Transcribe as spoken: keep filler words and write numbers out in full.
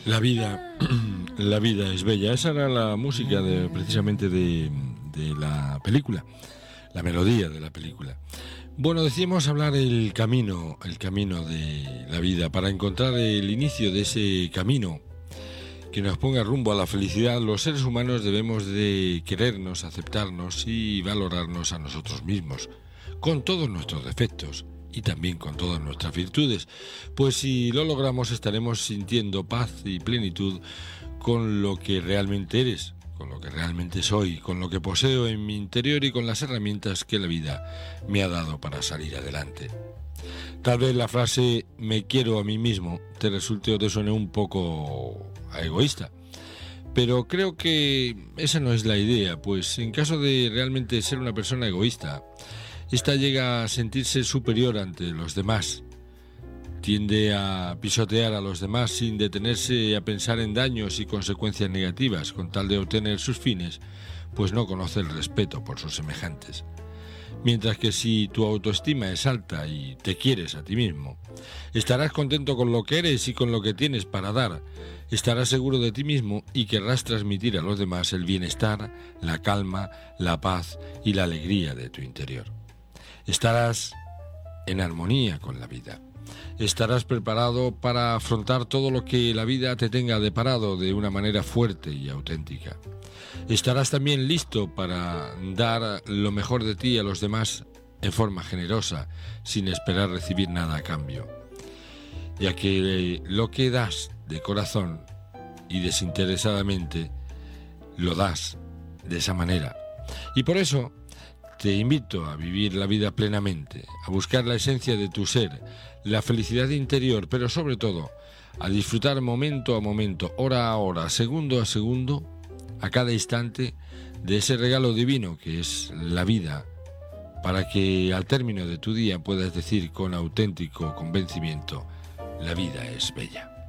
La vida, la vida es bella. Esa era la música de, precisamente de, de la película, la melodía de la película. Bueno, decíamos hablar el camino, el camino de la vida, para encontrar el inicio de ese camino que nos ponga rumbo a la felicidad. Los seres humanos debemos de querernos, aceptarnos y valorarnos a nosotros mismos, con todos nuestros defectos y también con todas nuestras virtudes, pues si lo logramos estaremos sintiendo paz y plenitud con lo que realmente eres, con lo que realmente soy, con lo que poseo en mi interior y con las herramientas que la vida me ha dado para salir adelante. Tal vez la frase "me quiero a mí mismo" te resulte o te suene un poco egoísta, pero creo que esa no es la idea, pues en caso de realmente ser una persona egoísta, esta llega a sentirse superior ante los demás, tiende a pisotear a los demás sin detenerse a pensar en daños y consecuencias negativas con tal de obtener sus fines, pues no conoce el respeto por sus semejantes. Mientras que si tu autoestima es alta y te quieres a ti mismo, estarás contento con lo que eres y con lo que tienes para dar, estarás seguro de ti mismo y querrás transmitir a los demás el bienestar, la calma, la paz y la alegría de tu interior. Estarás en armonía con la vida. Estarás preparado para afrontar todo lo que la vida te tenga deparado de una manera fuerte y auténtica. Estarás también listo para dar lo mejor de ti a los demás en forma generosa, sin esperar recibir nada a cambio, ya que lo que das de corazón y desinteresadamente lo das de esa manera. Y por eso te invito a vivir la vida plenamente, a buscar la esencia de tu ser, la felicidad interior, pero sobre todo a disfrutar momento a momento, hora a hora, segundo a segundo, a cada instante de ese regalo divino que es la vida, para que al término de tu día puedas decir con auténtico convencimiento: la vida es bella.